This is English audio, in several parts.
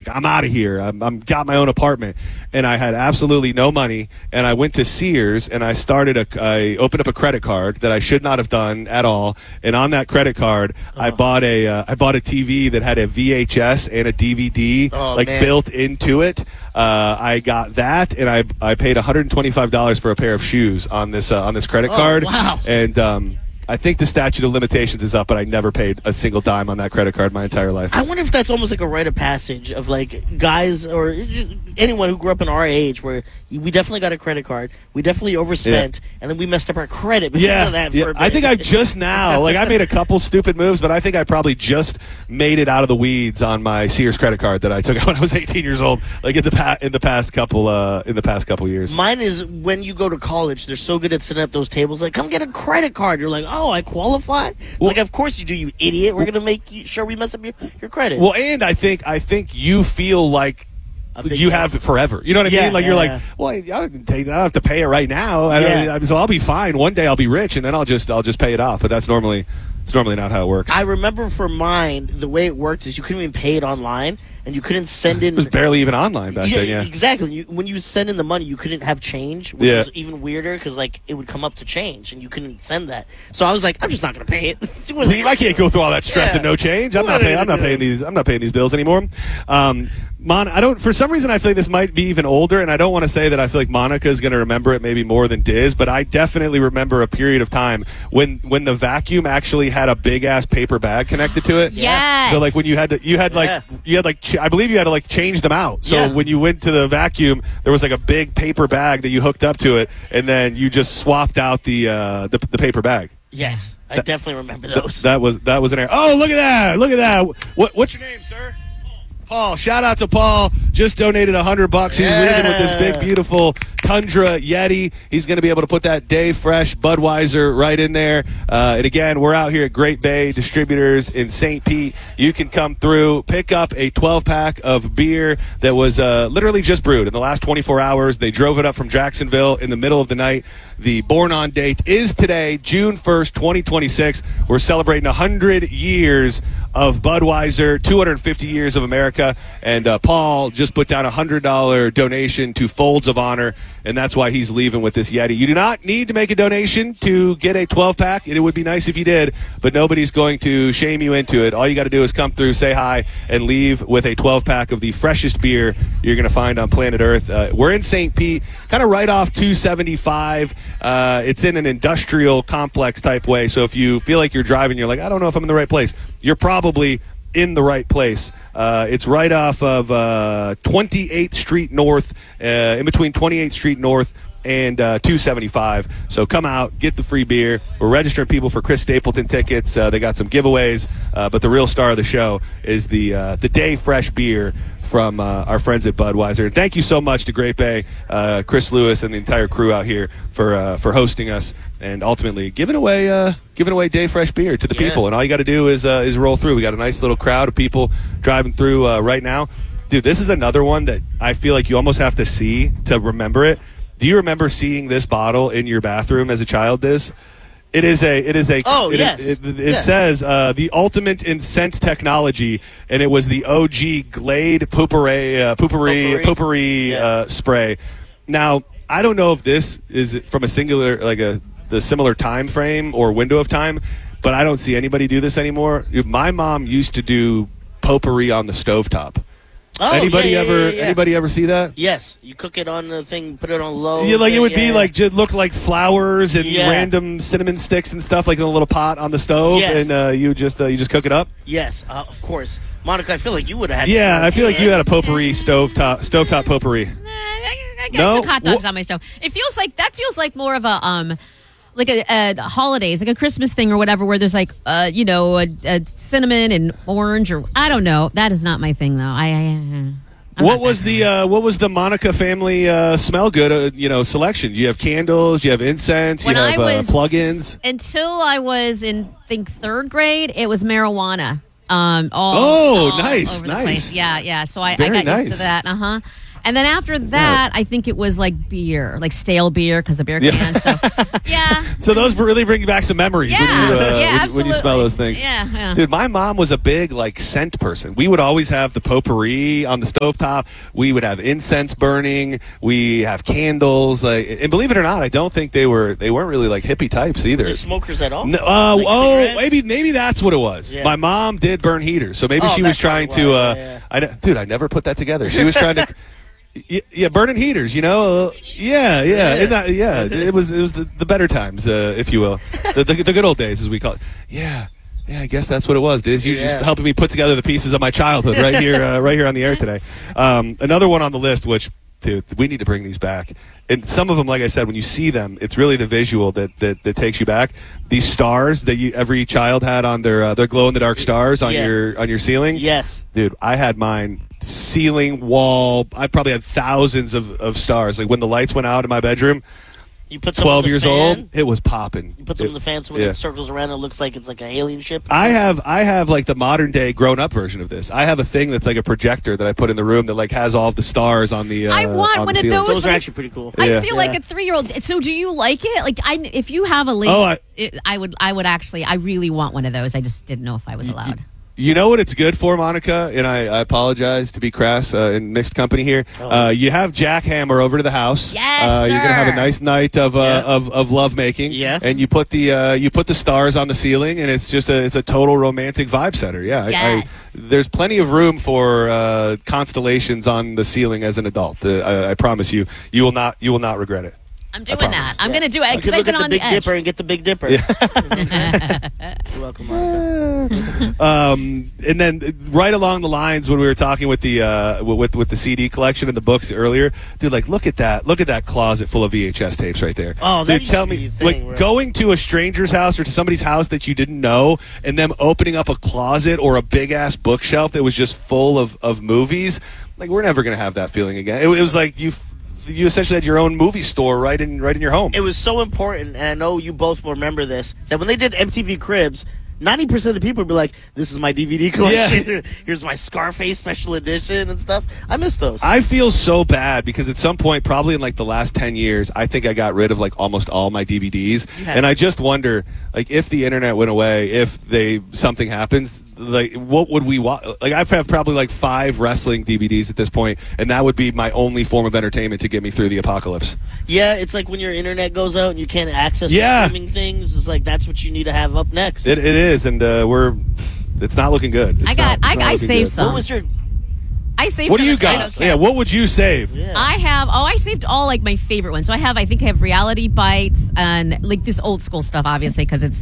I'm out of here. I'm got my own apartment, and I had absolutely no money. And I went to Sears and I opened up a credit card that I should not have done at all. And on that credit card, I bought a TV that had a VHS and a DVD built into it. I got that, and I paid $125 for a pair of shoes on this credit card. Wow. And I think the statute of limitations is up, but I never paid a single dime on that credit card my entire life. I wonder if that's almost like a rite of passage of like guys or anyone who grew up in our age, where we definitely got a credit card, we definitely overspent, and then we messed up our credit because of that. For a bit. I think I've just now, I made a couple stupid moves, but I think I probably just made it out of the weeds on my Sears credit card that I took out when I was 18 years old. Like in the past couple years. Mine is when you go to college, they're so good at setting up those tables. Like, come get a credit card. You're like, oh, I qualify. Well, like, of course you do, you idiot. We're gonna make sure we mess up your credit. Well, and I think you feel like you have it forever. You know what I mean? Like you're like, well, I don't have to pay it right now. So I'll be fine. One day I'll be rich, and then I'll just pay it off. But that's normally not how it works. I remember for mine, the way it worked is you couldn't even pay it online, and you couldn't send in. It was barely even online back then. Yeah, exactly. When you send in the money, you couldn't have change, which was even weirder because like it would come up to change, and you couldn't send that. So I was like, I'm just not going to pay it. I can't go through all that stress and no change. I'm not paying these bills anymore. For some reason I feel like this might be even older, and I don't want to say that I feel like Monica is going to remember it maybe more than Diz, but I definitely remember a period of time when the vacuum actually had a big ass paper bag connected to it. Yes. So like when I believe you had to like change them out. So when you went to the vacuum, there was like a big paper bag that you hooked up to it, and then you just swapped out the paper bag. Yes, I definitely remember those. That was an error. Oh, look at that! What's your name, sir? Paul. Shout out to Paul. Just donated $100. He's leaving with this big, beautiful Tundra Yeti. He's going to be able to put that Day Fresh Budweiser right in there. And again, we're out here at Great Bay Distributors in St. Pete. You can come through, pick up a 12-pack of beer that was literally just brewed in the last 24 hours. They drove it up from Jacksonville in the middle of the night. The born-on date is today, June 1st, 2026. We're celebrating 100 years of Budweiser, 250 years of America, and Paul just put down a $100 donation to Folds of Honor, and that's why he's leaving with this Yeti. You do not need to make a donation to get a 12-pack. It would be nice if you did, but nobody's going to shame you into it. All you got to do is come through, say hi, and leave with a 12-pack of the freshest beer you're going to find on planet Earth. We're in St. Pete, kind of right off 275. It's in an industrial complex type way, so if you feel like you're driving, you're like, I don't know if I'm in the right place, you're probably in the right place. It's right off of 28th Street North, in between 28th Street North and 275. So come out, get the free beer. We're registering people for Chris Stapleton tickets. They got some giveaways, but the real star of the show is the Day Fresh beer from our friends at Budweiser. And thank you so much to Great Bay, Chris Lewis, and the entire crew out here for hosting us and ultimately giving away Day Fresh beer to the people. And all you got to do is roll through. We got a nice little crowd of people driving through right now. Dude, this is another one that I feel like you almost have to see to remember it. Do you remember seeing this bottle in your bathroom as a child, Diz? It says the ultimate in scent technology, and it was the OG Glade Potpourri spray. Now, I don't know if this is from a singular, the similar time frame or window of time, but I don't see anybody do this anymore. My mom used to do potpourri on the stovetop. Oh, anybody ever see that? Yes, you cook it on the thing, put it on low. Yeah, it would be like just look like flowers and random cinnamon sticks and stuff, like in a little pot on the stove, and you just cook it up. Yes, of course, Monica. I feel like you would have had. Yeah, I feel like you had a potpourri stovetop potpourri. I cook hot dogs on my stove. It feels like more of a like a holidays, like a Christmas thing or whatever, where there's like a cinnamon and orange, or I don't know. That is not my thing, though. What was the Monica family smell good selection? You have candles, you have incense, you have plugins. Until I was in third grade, it was marijuana. Nice. Place. Yeah. So I got used to that. And then after that, I think it was like beer, like stale beer because the beer cans. So, yeah. So those really bring back some memories when you smell those things. Yeah. Dude, my mom was a big like scent person. We would always have the potpourri on the stovetop. We would have incense burning. We have candles. And believe it or not, I don't think they weren't really like hippie types either. Were they smokers at all? No, cigarettes? maybe that's what it was. Yeah. My mom did burn heaters, so maybe she was trying to. Dude, I never put that together. She was trying to. Yeah, burning heaters, you know. Yeah. It was the better times, if you will, the good old days, as we call it. Yeah, I guess that's what it was. Diz, you just helping me put together the pieces of my childhood right here on the air today. Another one on the list, which, dude, we need to bring these back. And some of them, like I said, when you see them, it's really the visual that takes you back. These stars that every child had on their glow in the dark stars on your ceiling. Yes, dude, I had mine. Ceiling, wall. I probably had thousands of stars. Like when the lights went out in my bedroom, you put some 12 years old, it was popping. You put some in the fan so when it circles around, it looks like it's like an alien ship. I have like the modern day grown up version of this. I have a thing that's like a projector that I put in the room that like has all the stars on the. I want one of those. Those are actually pretty cool. I feel like a 3-year-old. So do you like it? Like if you have a late, I would actually. I really want one of those. I just didn't know if I was allowed. You know what it's good for, Monica? And I apologize to be crass in mixed company here. You have Jackhammer over to the house. Yes, sir. You're gonna have a nice night of love making. Yeah. And you put the stars on the ceiling, and it's just a total romantic vibe setter. Yeah. Yes. There's plenty of room for constellations on the ceiling as an adult. I promise you, you will not regret it. I'm doing that. I'm going to do it because I've been on the Big edge. Dipper and get the Big Dipper. Yeah. You're welcome, Monica. And then right along the lines when we were talking with the CD collection and the books earlier, dude, like look at that closet full of VHS tapes right there. Oh, that dude, tell me, thing, like going to a stranger's house or to somebody's house that you didn't know, and them opening up a closet or a big ass bookshelf that was just full of movies. Like we're never gonna have that feeling again. It was like you essentially had your own movie store right in your home. It was so important, and I know you both will remember this, that when they did MTV Cribs, 90% of the people would be like, this is my DVD collection. Yeah. Here's my Scarface special edition and stuff. I miss those. I feel so bad because at some point, probably in like the last 10 years, I think I got rid of like almost all my DVDs. And I just wonder, like, if the internet went away, if something happens, like, what would we watch? Like, I have probably like 5 wrestling DVDs at this point, and that would be my only form of entertainment to get me through the apocalypse. Yeah, it's like when your internet goes out and you can't access the streaming things. It's like that's what you need to have up next. It is, and it's not looking good. I saved some. What was your? I saved. What do you got? Yeah, what would you save? Yeah. I saved all like my favorite ones. So I think I have Reality Bites and like this old school stuff, obviously, because it's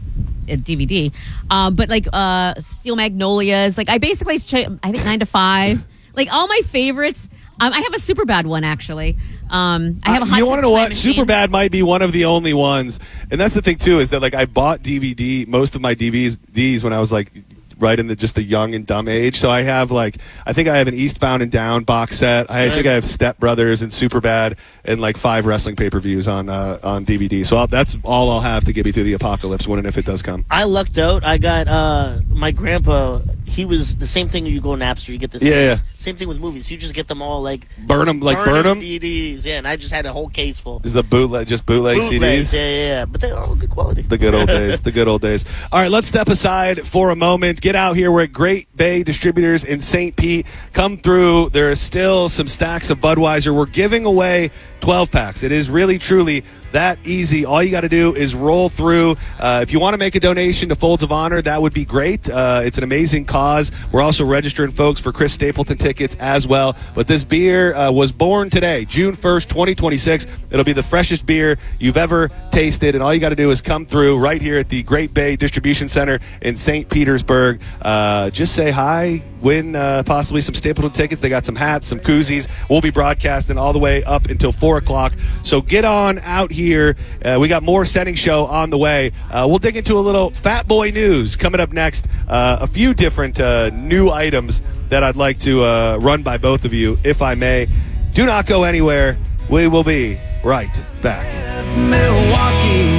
a DVD. But like Steel Magnolias, like I basically I think 9 to 5, like all my favorites. I have a Superbad one actually. I have a Hot You want to know what? Machine. Superbad might be one of the only ones, and that's the thing too is that like I bought most of my DVDs when I was like right in the young and dumb age. So I have I think I have an Eastbound and Down box set. I think I have Step Brothers and Superbad and like 5 wrestling pay-per-views on DVD. So that's all I'll have to get me through the apocalypse when and if it does come. I lucked out. I got my grandpa. He was the same thing. You go Napster, you get this. Same thing with movies. You just get them all burn them DVDs. Yeah, and I just had a whole case full. Is the bootleg CDs? Yeah. But they're all good quality. The good old days. The good old days. All right, let's step aside for a moment. Get out here. We're at Great Bay Distributors in St. Pete. Come through. There are still some stacks of Budweiser. We're giving away 12 packs. It is really, truly that easy. All you got to do is roll through. If you want to make a donation to Folds of Honor, that would be great. It's an amazing cause. We're also registering folks for Chris Stapleton tickets as well. But this beer was born today, June 1st, 2026. It'll be the freshest beer you've ever tasted. And all you got to do is come through right here at the Great Bay Distribution Center in St. Petersburg. Just say hi, win possibly some Stapleton tickets. They got some hats, some koozies. We'll be broadcasting all the way up until 4 o'clock. So get on out here. We got more Setting Show on the way. We'll dig into a little Fat Boy news coming up next. A few different new items that I'd like to run by both of you, if I may. Do not go anywhere. We will be right back. Milwaukee,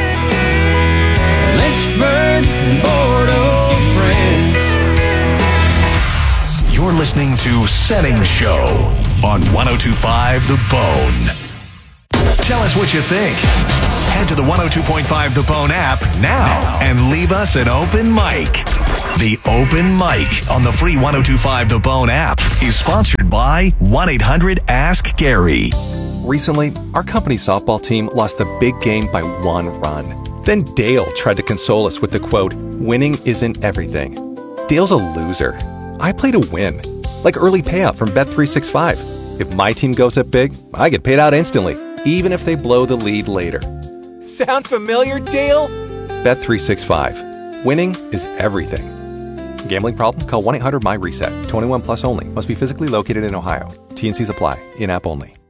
Lynchburg, and Bordeaux, France. You're listening to Setting Show. on 102.5 The Bone. Tell us what you think. Head to the 102.5 The Bone app now and leave us an open mic. The Open Mic on the free 102.5 The Bone app is sponsored by 1-800-ASK-GARY. Recently, our company softball team lost the big game by 1 run. Then Dale tried to console us with the quote, "Winning isn't everything." Dale's a loser. I play to win, like early payout from Bet365. If my team goes up big, I get paid out instantly, even if they blow the lead later. Sound familiar, Dale? Bet365. Winning is everything. Gambling problem? Call 1-800-MY-RESET. 21 plus only. Must be physically located in Ohio. T&Cs apply. In-app only.